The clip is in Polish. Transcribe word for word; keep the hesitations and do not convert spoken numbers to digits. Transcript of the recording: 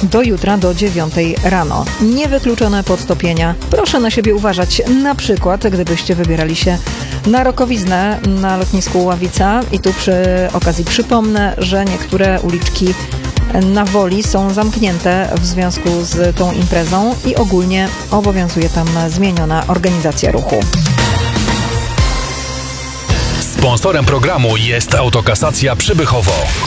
do jutra do dziewiątej rano. Niewykluczone podtopienia. Proszę na siebie uważać, na przykład gdybyście wybierali się na rokowiznę na lotnisku Ławica. I tu przy okazji przypomnę, że niektóre uliczki na Woli są zamknięte w związku z tą imprezą i ogólnie obowiązuje tam zmieniona organizacja ruchu. Sponsorem programu jest Autokasacja Przybychowo.